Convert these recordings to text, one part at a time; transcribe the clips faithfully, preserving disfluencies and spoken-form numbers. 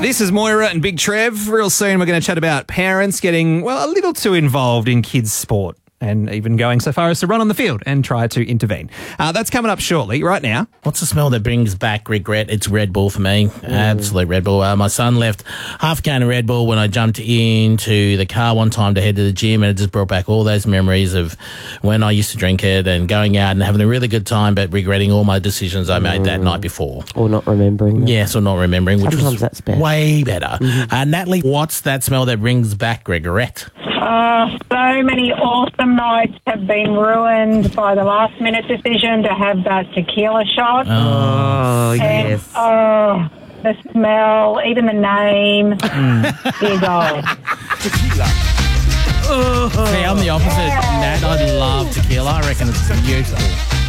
This is Moira and Big Trev. Real soon we're going to chat about parents getting, well, a little too involved in kids' sport and even going so far as to run on the field and try to intervene. Uh, that's coming up shortly. Right now. What's the smell that brings back regret? It's Red Bull for me. Mm. Absolute Red Bull. Uh, my son left half a can of Red Bull when I jumped into the car one time to head to the gym, and it just brought back all those memories of when I used to drink it and going out and having a really good time, but regretting all my decisions I made mm. that night before. Or not remembering. Them. Yes, or not remembering, which Sometimes was that's better. way better. Mm-hmm. Uh, Natalie, what's that smell that brings back regret? Uh, so many awesome nights have been ruined by the last minute decision to have that tequila shot. Oh, and, yes. Oh, the smell, even the name. Mm. Dear God. Tequila. Oh. See, I'm the opposite, Nat. I love tequila. I reckon it's beautiful.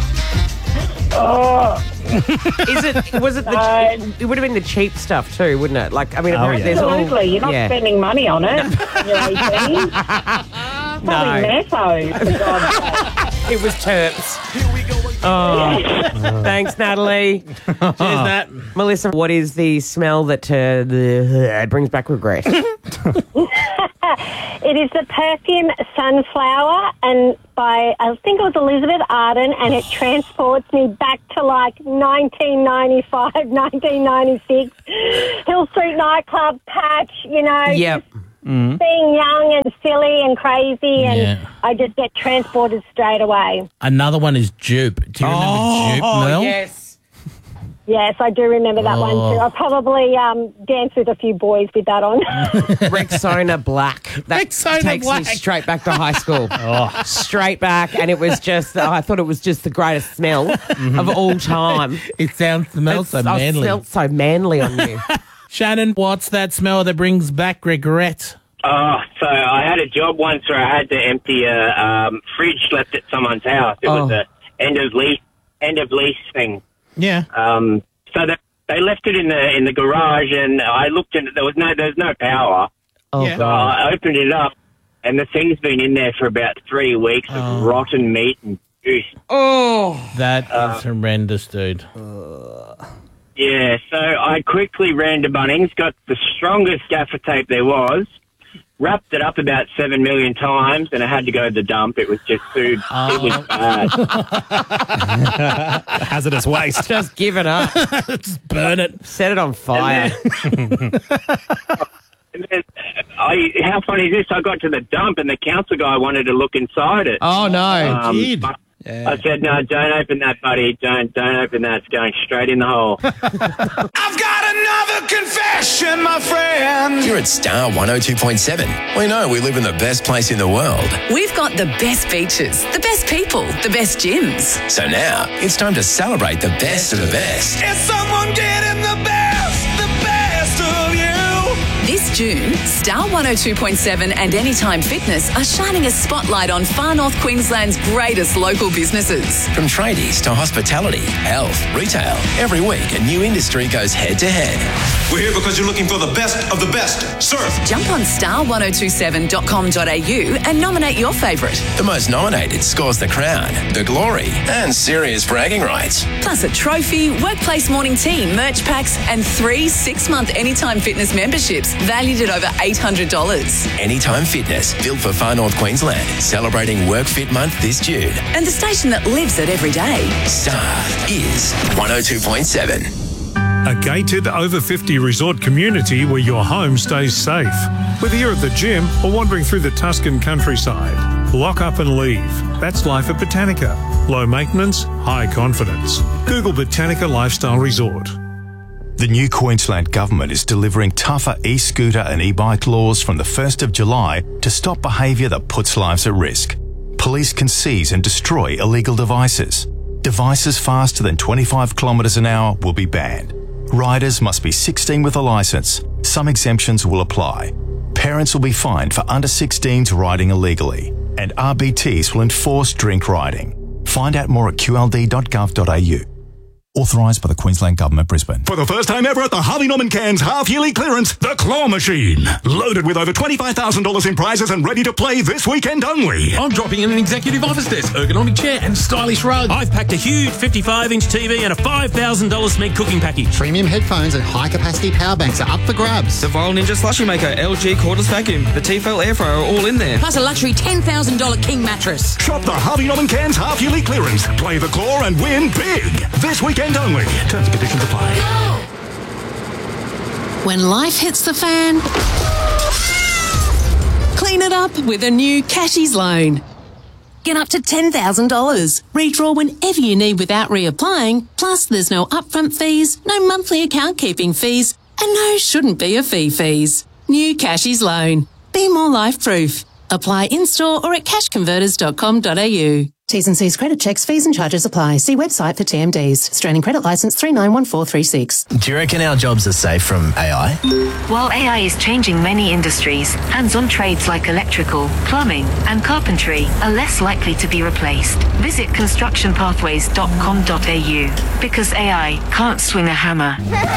Oh. Is it? Was it? The, uh, it would have been the cheap stuff too, wouldn't it? Like, I mean, oh, yeah. there's absolutely. all, You're not yeah. spending money on it. You're eighteen. Probably No. Metho, for God's sake. It was Terps. Oh, thanks, Natalie. Cheers, Nat. Melissa, what is the smell that uh, the, uh, brings back regret? It is the perfume Sunflower, and by, I think it was Elizabeth Arden, and it transports me back to like nineteen ninety-five, nineteen ninety-six. Hill Street nightclub patch, you know. Yep. Mm-hmm. Being young and silly and crazy, and Yeah. I just get transported straight away. Another one is Jupe. Do you remember oh, Jupe, Mel? yes. Yes, I do remember that Oh. one too. I probably um, danced with a few boys with that on. Rexona Black. That Rexona takes Black. me straight back to high school. oh. Straight back, and it was just, oh, I thought it was just the greatest smell of all time. It sounds smells so It manly. smelled so manly on you. Shannon, what's that smell that brings back regret? Oh, so I had a job once where I had to empty a um, fridge left at someone's house. It Oh. was a end of lease end of lease thing. Yeah. Um, so they they left it in the in the garage, and I looked and there was no there was no power. Oh, Yeah. So I opened it up, and the thing's been in there for about three weeks Oh. of rotten meat and juice. Oh. That is horrendous, dude. Yeah, so I quickly ran to Bunnings, got the strongest gaffer tape there was, wrapped it up about seven million times, and I had to go to the dump. It was just food. Oh. It was bad. Hazardous waste. Just give it up. Just burn it. Set it on fire. And then, I, how funny is this? I got to the dump, and the council guy wanted to look inside it. Oh, no. Um, kid. but I said, no, don't open that, buddy. Don't, don't open that. It's going straight in the hole. I've got another confession, my friend. Here at Star one oh two point seven, we know we live in the best place in the world. We've got the best beaches, the best people, the best gyms. So now it's time to celebrate the best of the best. Is someone getting the best, the best of you? This June, Star one oh two point seven and Anytime Fitness are shining a spotlight on Far North Queensland's greatest local businesses. From tradies to hospitality, health, retail, every week a new industry goes head to head. We're here because you're looking for the best of the best. Surf. Jump on star one oh two seven dot com dot a u and nominate your favourite. The most nominated scores the crown, the glory, and serious bragging rights. Plus a trophy, workplace morning tea, merch packs, and three six-month Anytime Fitness memberships valued at over eight hundred dollars. Anytime Fitness, built for Far North Queensland, celebrating Work Fit Month this June. And the station that lives it every day. Star is one oh two point seven. A gated over fifty resort community where your home stays safe. Whether you're at the gym or wandering through the Tuscan countryside, lock up and leave. That's life at Botanica. Low maintenance, high confidence. Google Botanica Lifestyle Resort. The new Queensland Government is delivering tougher e-scooter and e-bike laws from the first of July to stop behaviour that puts lives at risk. Police can seize and destroy illegal devices. Devices faster than twenty-five kilometres an hour will be banned. Riders must be sixteen with a licence. Some exemptions will apply. Parents will be fined for under sixteens riding illegally. And R B Ts will enforce drink riding. Find out more at q l d dot gov dot a u. Authorised by the Queensland Government, Brisbane. For the first time ever at the Harvey Norman Cairns half-yearly clearance, the Claw Machine. Loaded with over twenty-five thousand dollars in prizes and ready to play this weekend only. I'm dropping in an executive office desk, ergonomic chair and stylish rug. I've packed a huge fifty-five inch T V and a five thousand dollars Smeg cooking package. Premium headphones and high-capacity power banks are up for grabs. The Viral Ninja Slushy Maker, L G cordless vacuum, the Tefal air fryer are all in there. Plus a luxury ten thousand dollars King mattress. Shop the Harvey Norman Cairns half-yearly clearance. Play the Claw and win big. This weekend only. Terms and conditions apply. When life hits the fan, clean it up with a new Cashies loan. Get up to ten thousand dollars. Redraw whenever you need without reapplying. Plus, there's no upfront fees, no monthly account keeping fees, and no shouldn't be a fee fees. New Cashies loan. Be more life-proof. Apply in-store or at cash converters dot com dot a u. T's and C's credit checks, fees and charges apply. See website for T M Ds. Australian Credit Licence three nine one four three six. Do you reckon our jobs are safe from A I? While A I is changing many industries, hands-on trades like electrical, plumbing and carpentry are less likely to be replaced. Visit construction pathways dot com dot a u because A I can't swing a hammer.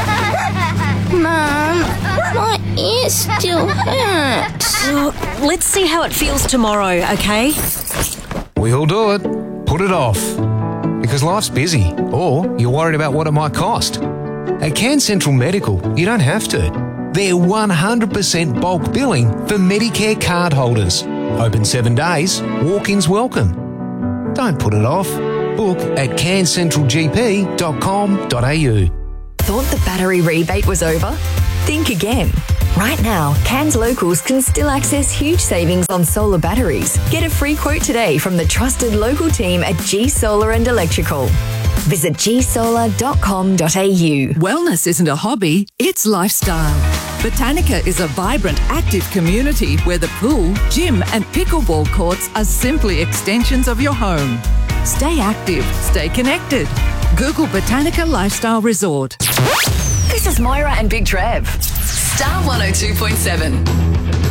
Mum, my ear still hurts. Oh, let's see how it feels tomorrow, okay? We all do it. Put it off. Because life's busy, or you're worried about what it might cost. At Cairns Central Medical, you don't have to. They're one hundred percent bulk billing for Medicare card holders. Open seven days, walk-ins welcome. Don't put it off. Book at cairns central g p dot com dot a u. Thought the battery rebate was over? Think again. Right now, Cairns locals can still access huge savings on solar batteries. Get a free quote today from the trusted local team at G Solar and Electrical. Visit g solar dot com dot a u. Wellness isn't a hobby, it's lifestyle. Botanica is a vibrant, active community where the pool, gym and pickleball courts are simply extensions of your home. Stay active, stay connected. Google Botanica Lifestyle Resort. This is Moira and Big Trev. Star one oh two point seven.